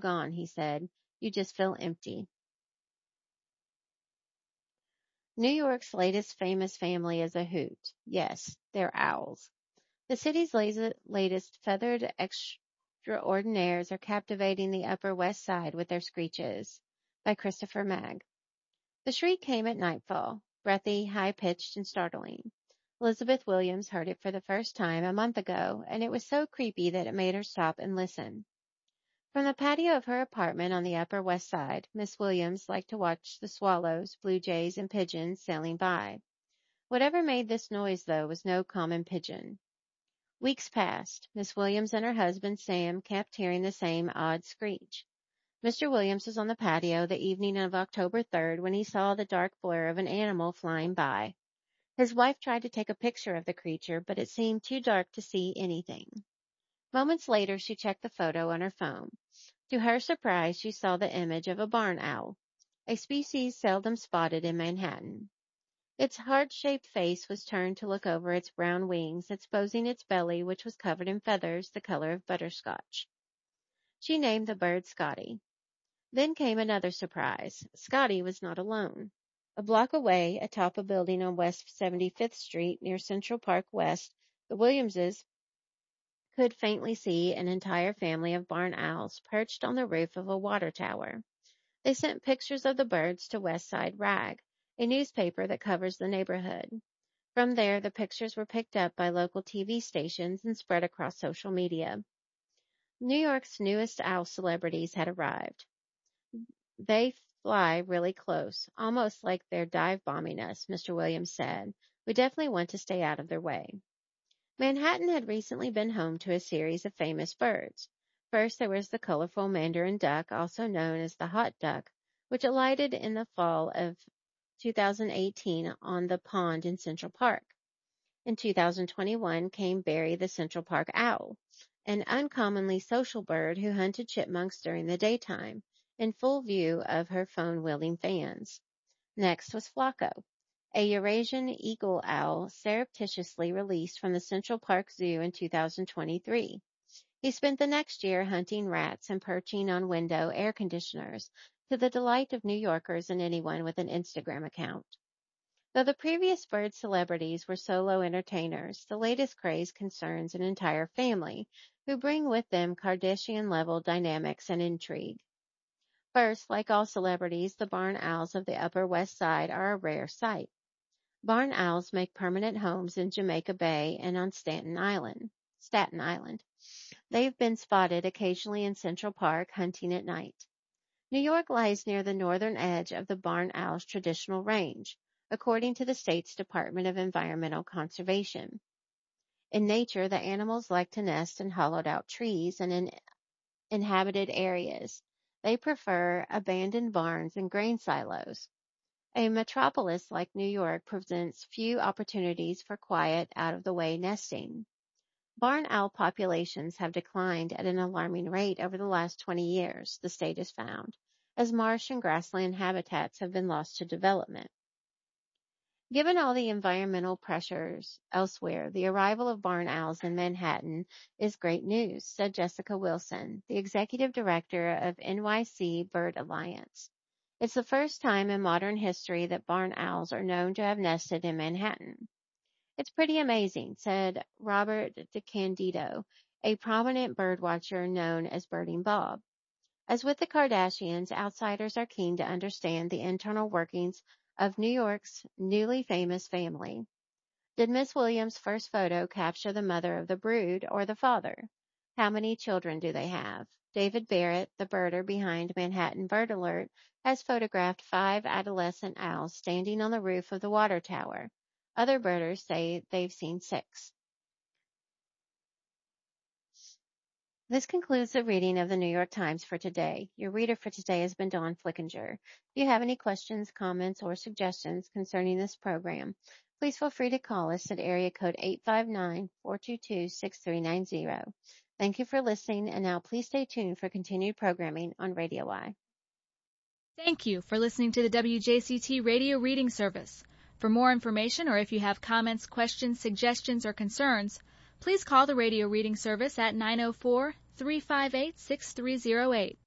gone, he said. You just feel empty. New York's latest famous family is a hoot. Yes, they're owls. The city's latest feathered extraordinaires are captivating the Upper West Side with their screeches. By Christopher Magg. The shriek came at nightfall, breathy, high-pitched, and startling. Elizabeth Williams heard it for the first time a month ago, and it was so creepy that it made her stop and listen. From the patio of her apartment on the Upper West Side, Miss Williams liked to watch the swallows, blue jays, and pigeons sailing by. Whatever made this noise, though, was no common pigeon. Weeks passed. Miss Williams and her husband Sam kept hearing the same odd screech. Mr. Williams was on the patio the evening of October 3rd when he saw the dark blur of an animal flying by. His wife tried to take a picture of the creature, but it seemed too dark to see anything. Moments later, she checked the photo on her phone. To her surprise, she saw the image of a barn owl, a species seldom spotted in Manhattan. Its heart-shaped face was turned to look over its brown wings, exposing its belly, which was covered in feathers the color of butterscotch. She named the bird Scotty. Then came another surprise. Scotty was not alone. A block away, atop a building on West 75th Street near Central Park West, the Williamses could faintly see an entire family of barn owls perched on the roof of a water tower. They sent pictures of the birds to West Side Rag, a newspaper that covers the neighborhood. From there, the pictures were picked up by local TV stations and spread across social media. New York's newest owl celebrities had arrived. They fly really close, almost like they're dive bombing us, Mr. Williams said. We definitely want to stay out of their way. Manhattan had recently been home to a series of famous birds. First, there was the colorful mandarin duck, also known as the hot duck, which alighted in the fall of 2018 on the pond in Central Park. In 2021 came Barry the Central Park owl, an uncommonly social bird who hunted chipmunks during the daytime, in full view of her phone-wielding fans. Next was Flacco, a Eurasian eagle owl surreptitiously released from the Central Park Zoo in 2023. He spent the next year hunting rats and perching on window air conditioners, to the delight of New Yorkers and anyone with an Instagram account. Though the previous bird celebrities were solo entertainers, the latest craze concerns an entire family, who bring with them Kardashian-level dynamics and intrigue. First, like all celebrities, the barn owls of the Upper West Side are a rare sight. Barn owls make permanent homes in Jamaica Bay and on Staten Island. They've been spotted occasionally in Central Park hunting at night. New York lies near the northern edge of the barn owl's traditional range, according to the state's Department of Environmental Conservation. In nature, the animals like to nest in hollowed-out trees and in inhabited areas. They prefer abandoned barns and grain silos. A metropolis like New York presents few opportunities for quiet, out-of-the-way nesting. Barn owl populations have declined at an alarming rate over the last 20 years, the state has found, as marsh and grassland habitats have been lost to development. Given all the environmental pressures elsewhere, the arrival of barn owls in Manhattan is great news, said Jessica Wilson, the executive director of NYC Bird Alliance. It's the first time in modern history that barn owls are known to have nested in Manhattan. It's pretty amazing, said Robert DeCandido, a prominent birdwatcher known as Birding Bob. As with the Kardashians, outsiders are keen to understand the internal workings of New York's newly famous family. Did Miss Williams' first photo capture the mother of the brood or the father? How many children do they have? David Barrett, the birder behind Manhattan Bird Alert, has photographed 5 adolescent owls standing on the roof of the water tower. Other birders say they've seen 6. This concludes the reading of the New York Times for today. Your reader for today has been Dawn Flickinger. If you have any questions, comments, or suggestions concerning this program, please feel free to call us at area code 859-422-6390. Thank you for listening, and now please stay tuned for continued programming on Radio Y. Thank you for listening to the WJCT Radio Reading Service. For more information, or if you have comments, questions, suggestions, or concerns, please call the Radio Reading Service at 904-358-6308.